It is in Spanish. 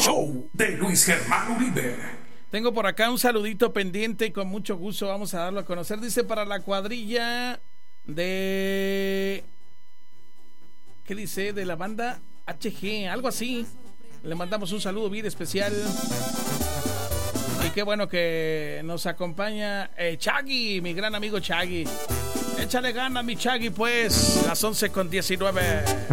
show de Luis Germán Uribe. Tengo por acá un saludito pendiente, con mucho gusto vamos a darlo a conocer. Dice para la cuadrilla de... ¿Qué dice? De la banda HG, algo así. Le mandamos un saludo bien especial. Y qué bueno que nos acompaña Chagui, mi gran amigo Chagui. Échale gana, mi Chagui, pues. Las 11:19.